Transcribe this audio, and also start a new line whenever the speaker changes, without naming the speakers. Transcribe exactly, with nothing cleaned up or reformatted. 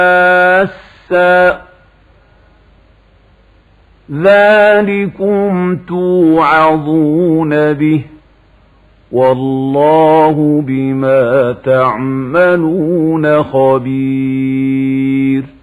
حاسا ذلكم توعظون به والله بما تعملون خبير.